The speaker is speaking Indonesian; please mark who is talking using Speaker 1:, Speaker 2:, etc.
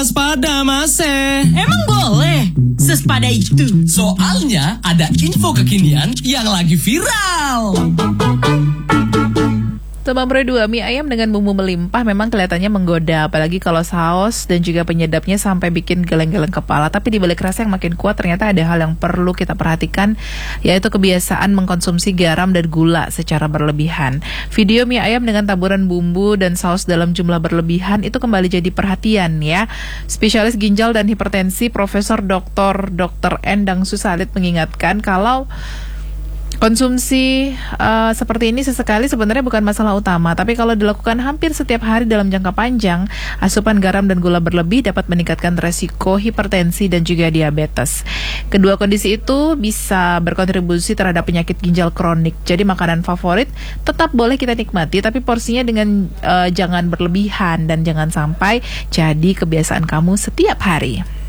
Speaker 1: Waspada Mase.
Speaker 2: Emang boleh sespada itu?
Speaker 1: Soalnya ada info kekinian yang lagi viral.
Speaker 3: Teman Bro 2, mie ayam dengan bumbu melimpah memang kelihatannya menggoda, apalagi kalau saus dan juga penyedapnya sampai bikin geleng-geleng kepala. Tapi di balik rasa yang makin kuat ternyata ada hal yang perlu kita perhatikan, yaitu kebiasaan mengkonsumsi garam dan gula secara berlebihan. Video mie ayam dengan taburan bumbu dan saus dalam jumlah berlebihan itu kembali jadi perhatian ya. Spesialis ginjal dan hipertensi Profesor Dr. Endang Susalit mengingatkan kalau konsumsi seperti ini sesekali sebenarnya bukan masalah utama, tapi kalau dilakukan hampir setiap hari dalam jangka panjang, asupan garam dan gula berlebih dapat meningkatkan resiko hipertensi dan juga diabetes. Kedua kondisi itu bisa berkontribusi terhadap penyakit ginjal kronik. Jadi makanan favorit tetap boleh kita nikmati, tapi porsinya dengan jangan berlebihan dan jangan sampai jadi kebiasaan kamu setiap hari.